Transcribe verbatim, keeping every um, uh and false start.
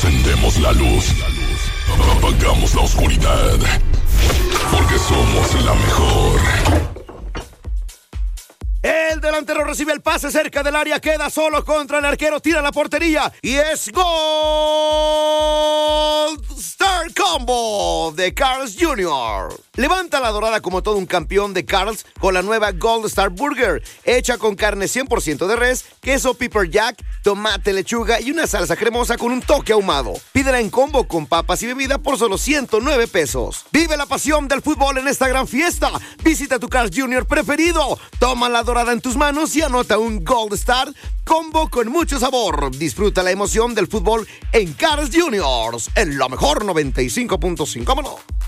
Encendemos la luz, apagamos la oscuridad, porque somos la mejor. El delantero recibe el pase cerca del área, queda solo contra el arquero, tira la portería y es Gold Star Combo de Carl's junior Levanta la dorada como todo un campeón de Carl's con la nueva Gold Star Burger, hecha con carne cien por ciento de res, queso pepper jack, tomate, lechuga y una salsa cremosa con un toque ahumado. Pídela en combo con papas y bebida por solo ciento nueve pesos. Vive la pasión del fútbol en esta gran fiesta. Visita tu Carl's junior preferido. Toma la dorada en tus manos y anota un Gold Star Combo con mucho sabor. Disfruta la emoción del fútbol en Carl's junior en la mejor noventa y cinco punto cinco. ¡Vámonos!